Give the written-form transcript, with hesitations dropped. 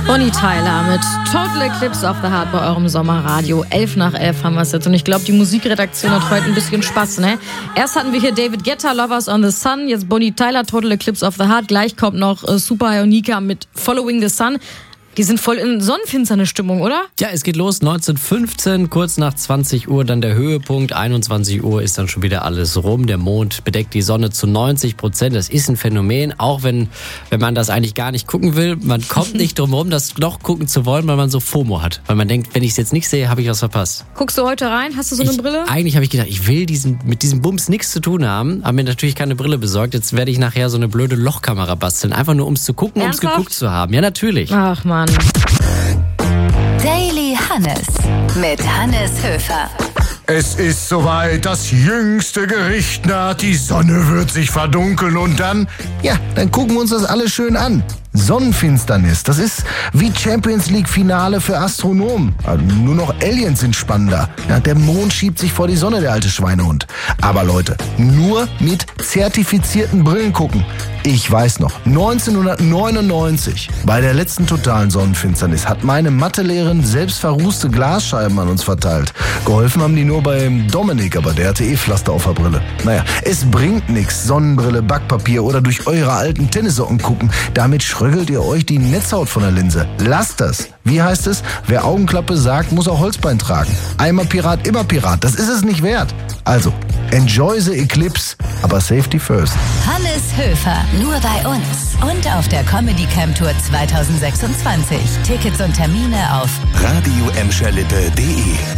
Bonnie Tyler mit Total Eclipse of the Heart bei eurem Sommerradio. 11:11 haben wir es jetzt. Und ich glaube, die Musikredaktion hat heute ein bisschen Spaß, ne? Erst hatten wir hier David Guetta, Lovers on the Sun. Jetzt Bonnie Tyler, Total Eclipse of the Heart. Gleich kommt noch Super Ionica mit Following the Sun. Die sind voll in sonnenfinsterne Stimmung, oder? Ja, es geht los 19:15, kurz nach 20 Uhr, dann der Höhepunkt. 21 Uhr ist dann schon wieder alles rum. Der Mond bedeckt die Sonne zu 90%. Das ist ein Phänomen, auch wenn man das eigentlich gar nicht gucken will. Man kommt nicht drum herum, das doch gucken zu wollen, weil man so FOMO hat. Weil man denkt, wenn ich es jetzt nicht sehe, habe ich was verpasst. Guckst du heute rein? Hast du so eine Brille? Eigentlich habe ich gedacht, ich will mit diesem Bums nichts zu tun haben. Habe mir natürlich keine Brille besorgt. Jetzt werde ich nachher so eine blöde Lochkamera basteln. Einfach nur, um es zu gucken, um es geguckt zu haben. Ja, natürlich. Ach, Mann. Daily Hannes mit Hannes Höfer. Es ist soweit, das jüngste Gericht naht, die Sonne wird sich verdunkeln und dann gucken wir uns das alles schön an. Sonnenfinsternis, das ist wie Champions League Finale für Astronomen. Also nur noch Aliens sind spannender. Ja, der Mond schiebt sich vor die Sonne, der alte Schweinehund. Aber Leute, nur mit zertifizierten Brillen gucken. Ich weiß noch, 1999, bei der letzten totalen Sonnenfinsternis, hat meine Mathelehrerin selbst verrußte Glasscheiben an uns verteilt. Geholfen haben die nur beim Dominik, aber der hatte Pflaster auf der Brille. Naja, es bringt nichts, Sonnenbrille, Backpapier oder durch eure alten Tennissocken gucken. Damit schröggelt ihr euch die Netzhaut von der Linse. Lasst das. Wie heißt es? Wer Augenklappe sagt, muss auch Holzbein tragen. Einmal Pirat, immer Pirat. Das ist es nicht wert. Also, enjoy the eclipse, aber safety first. Hannes Höfer, nur bei uns und auf der Comedy Camp Tour 2026. Tickets und Termine auf radioemscherlippe.de